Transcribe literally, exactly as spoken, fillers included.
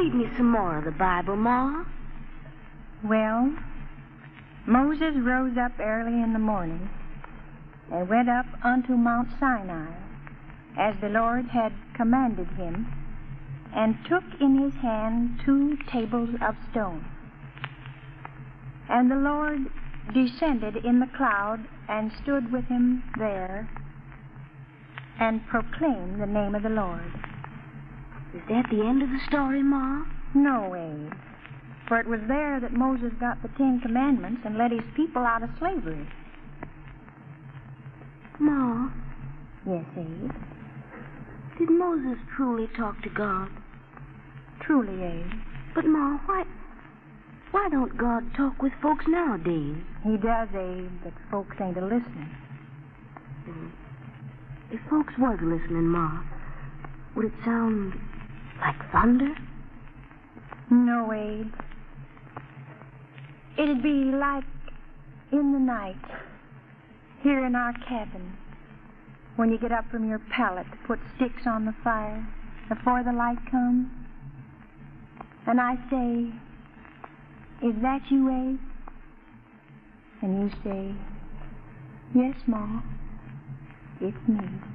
read me some more of the Bible, Ma. Well, Moses rose up early in the morning and went up unto Mount Sinai, as the Lord had commanded him, and took in his hand two tables of stone. And the Lord descended in the cloud and stood with him there and proclaimed the name of the Lord. Is that the end of the story, Ma? No, Abe. For it was there that Moses got the Ten Commandments and led his people out of slavery. Ma? Yes, Abe? Did Moses truly talk to God? Truly, Abe. But, Ma, why... Why don't God talk with folks nowadays? He does, Abe, but folks ain't a-listening. Mm. If folks was listening, Ma, would it sound like thunder? No, Abe. It'd be like in the night, here in our cabin, when you get up from your pallet to put sticks on the fire before the light comes. And I say, "Is that you, Abe?" And you say, "Yes, Ma, it's me."